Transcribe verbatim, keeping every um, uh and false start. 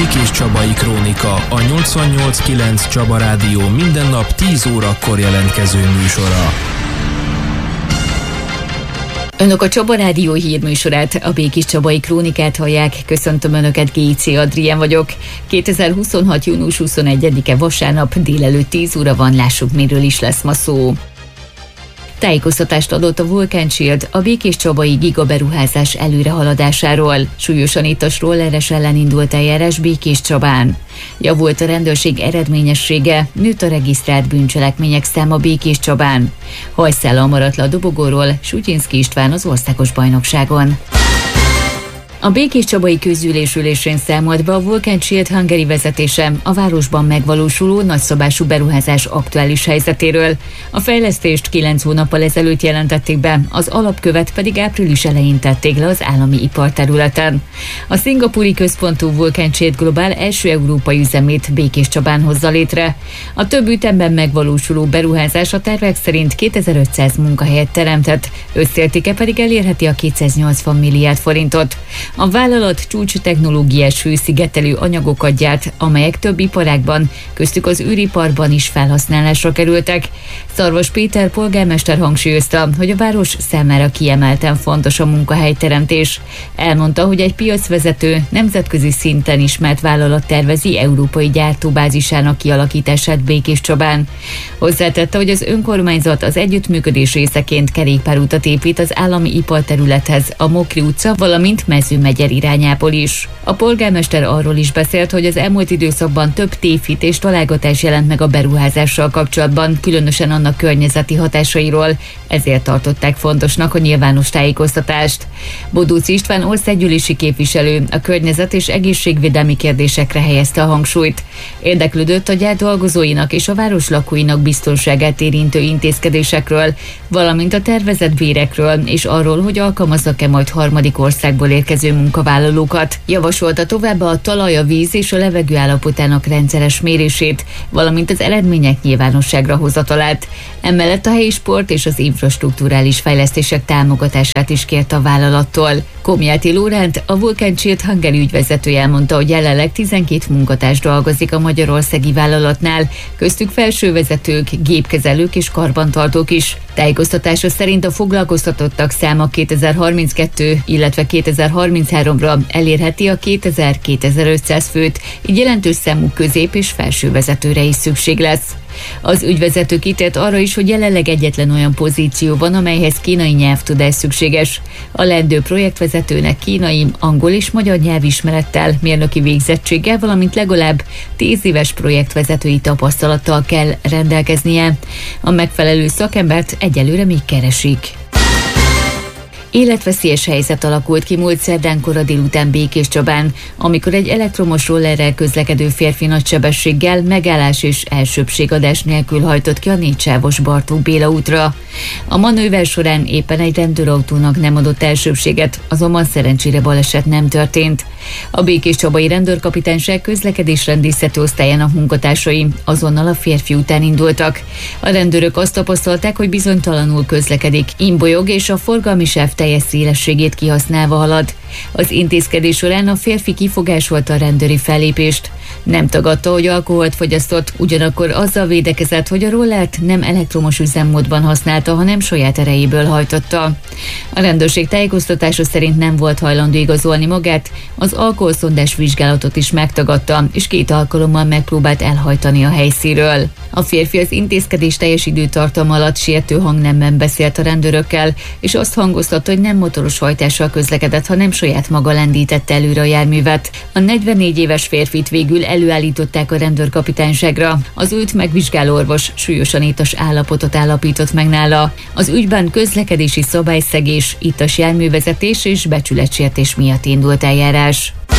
Békés-Csabai Krónika, a nyolcvannyolc kilenc Csaba Rádió minden nap tíz órakor jelentkező műsora. Önök a Csaba Rádió hírműsorát, a Békés-Csabai Krónikát hallják. Köszöntöm Önöket, Géci Adrián vagyok. kétezer-huszonhat. június huszonegyedike vasárnap délelőtt tíz óra van, lássuk, miről is lesz ma szó. Tájékoztatást adott a Vulcan Shield a békés-csabai gigaberuházás előrehaladásáról. Súlyosan ittas rolleres ellen indult eljárás Békés-Csabán. Javult a rendőrség eredményessége, nőtt a regisztrált bűncselekmények száma Békés-Csabán. Hajszállal maradt le a dobogóról Sutyinszky István az országos bajnokságon. A Békés-Csabai Közgyűlés ülésén számolt be a Vulcan Shield Hungary vezetése a városban megvalósuló nagyszabású beruházás aktuális helyzetéről. A fejlesztést kilenc hónappal ezelőtt jelentették be, az alapkövet pedig április elején tették le az állami iparterületen. A szingapúri központú Vulcan Shield Global első európai üzemét Békés-Csabán hozza létre. A több ütemben megvalósuló beruházás a tervek szerint kétezer-ötszáz munkahelyet teremtett, összértéke pedig elérheti a kétszáznyolcvan milliárd forintot. A vállalat csúcs technológiás hőszigetelő anyagokat gyárt, amelyek több iparágban, köztük az űriparban is felhasználásra kerültek. Szarvas Péter polgármester hangsúlyozta, hogy a város számára kiemelten fontos a munkahelyteremtés. Elmondta, hogy egy piacvezető, nemzetközi szinten ismert vállalat tervezi európai gyártóbázisának kialakítását Békés-Csabán. Hozzátette, hogy az önkormányzat az együttműködés részeként kerékpárutat épít az állami iparterülethez, a Mokri utca, valamint Mezőmegyer irányából is. A polgármester arról is beszélt, hogy az elmúlt időszakban több tévhit és találgatás jelent meg a beruházással kapcsolatban, különösen annak környezeti hatásairól, ezért tartották fontosnak a nyilvános tájékoztatást. Bodúc István országgyűlési képviselő a környezet és egészségvédelmi kérdésekre helyezte a hangsúlyt. Érdeklődött a gyár dolgozóinak és a város lakóinak biztonságát érintő intézkedésekről, valamint a tervezett bérekről és arról, hogy alkalmaznak-e majd harmadik országból érkező munkavállalókat. Javasolta továbbá a talaj, a víz és a levegő állapotának rendszeres mérését, valamint az eredmények nyilvánosságra hozatalát. Emellett a helyi sport és az infrastrukturális fejlesztések támogatását is kérte a vállalattól. Komjáti Lóránt, a Vulcan Shield Hungary ügyvezetője elmondta, hogy jelenleg tizenkét munkatárs dolgozik a magyarországi vállalatnál, köztük felsővezetők, gépkezelők és karbantartók is. Tájékoztatása szerint a foglalkoztatottak száma kétezer-harminckettő, illetve kétezer-harmincháromra elérheti a kétezer-kétezer-ötszáz főt, így jelentős számú közép- és felsővezetőre is szükség lesz. Az ügyvezető kitért arra is, hogy jelenleg egyetlen olyan pozíció van, amelyhez kínai nyelvtudás szükséges. A leendő projektvezetőnek kínai, angol és magyar nyelvismerettel, mérnöki végzettséggel, valamint legalább tíz éves projektvezetői tapasztalattal kell rendelkeznie. A megfelelő szakembert egyelőre még keresik. Életveszélyes helyzet alakult ki múlt szerdán kora délután Békés-Csabán, amikor egy elektromos rollerrel közlekedő férfi nagy sebességgel megállás és elsőbbségadás nélkül hajtott ki a négysávos Bartók Béla útra. A manőver során éppen egy rendőrautónak nem adott elsőbbséget, azonban szerencsére baleset nem történt. A Békés-Csabai Rendőrkapitányság közlekedésrendészeti osztályának munkatársai azonnal a férfi után indultak. A rendőrök azt tapasztalták, hogy bizonytalanul közlekedik, imbolyog és a forgalmi sáv teljes szélességét kihasználva halad. Az intézkedés során a férfi kifogásolta a rendőri fellépést. Nem tagadta, hogy alkoholt fogyasztott, ugyanakkor azzal védekezett, hogy a rollert nem elektromos üzemmódban használta, hanem saját erejéből hajtotta. A rendőrség tájékoztatása szerint nem volt hajlandó igazolni magát, az alkoholszondás vizsgálatot is megtagadta, és két alkalommal megpróbált elhajtani a helyszínről. A férfi az intézkedés teljes időtartam alatt sértő hangnemben beszélt a rendőrökkel, és azt hangoztatta, hogy nem motoros hajtással közlekedett, hanem saját maga lendítette előre a járművet. A negyvennégy éves férfit végül előállították a rendőrkapitányságra. Az őt megvizsgáló orvos súlyosan ittas állapotot állapított meg nála. Az ügyben közlekedési szabályszegés, ittas járművezetés és becsületsértés miatt indult eljárás.